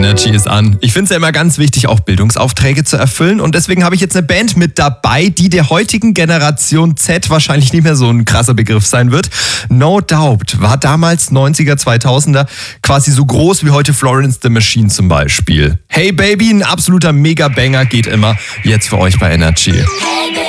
Energy ist an. Ich finde es ja immer ganz wichtig, auch Bildungsaufträge zu erfüllen. Und deswegen habe ich jetzt eine Band mit dabei, die der heutigen Generation Z wahrscheinlich nicht mehr so ein krasser Begriff sein wird. No Doubt war damals 90er, 2000er quasi so groß wie heute Florence the Machine zum Beispiel. Hey Baby, ein absoluter Mega-Banger geht immer. Jetzt für euch bei Energy.